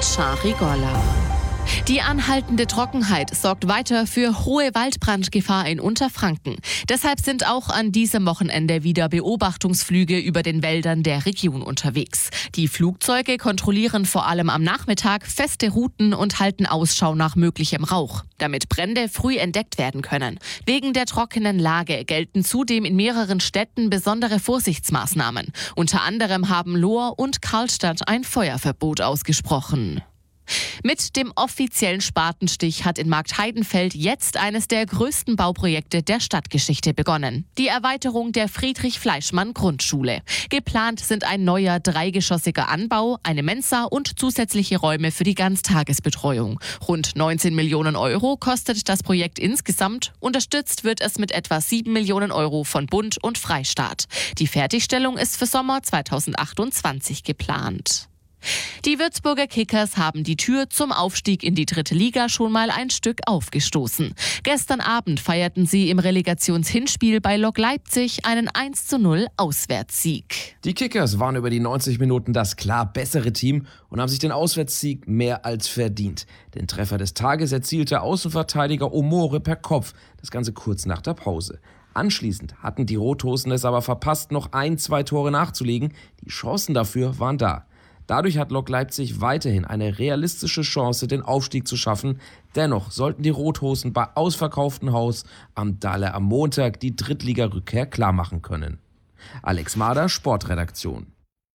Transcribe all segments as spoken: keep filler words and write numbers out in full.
mit Shari Golla. Die anhaltende Trockenheit sorgt weiter für hohe Waldbrandgefahr in Unterfranken. Deshalb sind auch an diesem Wochenende wieder Beobachtungsflüge über den Wäldern der Region unterwegs. Die Flugzeuge kontrollieren vor allem am Nachmittag feste Routen und halten Ausschau nach möglichem Rauch, damit Brände früh entdeckt werden können. Wegen der trockenen Lage gelten zudem in mehreren Städten besondere Vorsichtsmaßnahmen. Unter anderem haben Lohr und Karlstadt ein Feuerverbot ausgesprochen. Mit dem offiziellen Spatenstich hat in Marktheidenfeld jetzt eines der größten Bauprojekte der Stadtgeschichte begonnen. Die Erweiterung der Friedrich-Fleischmann-Grundschule. Geplant sind ein neuer dreigeschossiger Anbau, eine Mensa und zusätzliche Räume für die Ganztagesbetreuung. Rund neunzehn Millionen Euro kostet das Projekt insgesamt. Unterstützt wird es mit etwa sieben Millionen Euro von Bund und Freistaat. Die Fertigstellung ist für Sommer zweitausendachtundzwanzig geplant. Die Würzburger Kickers haben die Tür zum Aufstieg in die dritte Liga schon mal ein Stück aufgestoßen. Gestern Abend feierten sie im Relegationshinspiel bei Lok Leipzig einen eins zu null Auswärtssieg. Die Kickers waren über die neunzig Minuten das klar bessere Team und haben sich den Auswärtssieg mehr als verdient. Den Treffer des Tages erzielte Außenverteidiger Omore per Kopf, das Ganze kurz nach der Pause. Anschließend hatten die Rothosen es aber verpasst, noch ein, zwei Tore nachzulegen. Die Chancen dafür waren da. Dadurch hat Lok Leipzig weiterhin eine realistische Chance, den Aufstieg zu schaffen. Dennoch sollten die Rothosen bei ausverkauftem Haus am Dalle am Montag die Drittliga-Rückkehr klarmachen können. Alex Mader, Sportredaktion.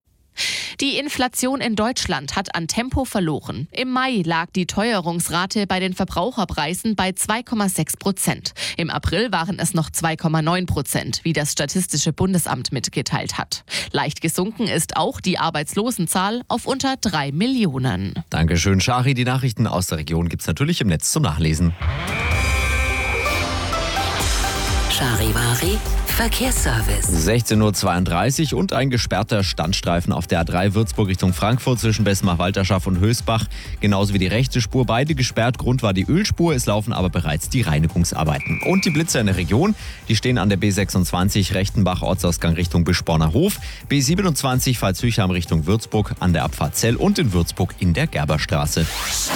Die Inflation in Deutschland hat an Tempo verloren. Im Mai lag die Teuerungsrate bei den Verbraucherpreisen bei zwei Komma sechs Prozent. Im April waren es noch zwei Komma neun Prozent, wie das Statistische Bundesamt mitgeteilt hat. Leicht gesunken ist auch die Arbeitslosenzahl auf unter drei Millionen. Dankeschön, Shari. Die Nachrichten aus der Region gibt's natürlich im Netz zum Nachlesen. Charivari Verkehrsservice. sechzehn Uhr zweiunddreißig und ein gesperrter Standstreifen auf der A drei Würzburg Richtung Frankfurt zwischen Besmach-Walterschaft und Hösbach. Genauso wie die rechte Spur, beide gesperrt. Grund war die Ölspur, es laufen aber bereits die Reinigungsarbeiten. Und die Blitzer in der Region, die stehen an der B sechsundzwanzig Rechtenbach Ortsausgang Richtung Bisporner Hof, B siebenundzwanzig Pfalz-Hüchheim Richtung Würzburg an der Abfahrt Zell und in Würzburg in der Gerberstraße.